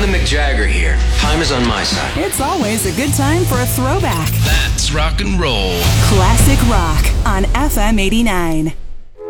Mick Jagger here. Time is on my side. It's always a good time for a throwback. That's rock and roll. Classic rock on FM 89.